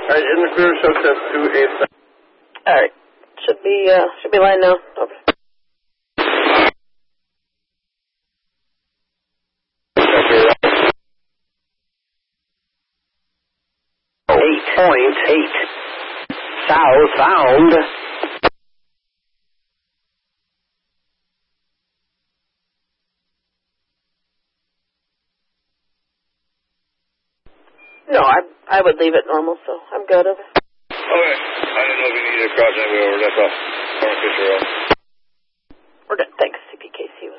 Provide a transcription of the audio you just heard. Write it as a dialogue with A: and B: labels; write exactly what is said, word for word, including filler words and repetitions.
A: Alright, in the clear, show test two eight seven.
B: Alright. Should be, uh, should be line now. Over.
C: eight point eight. Southbound.
B: No, I I would leave it normal, so I'm good. Over.
A: Okay. I didn't know if you needed to cross anywhere over. That's all. Fisher.
B: We're good. Thanks. C P K C.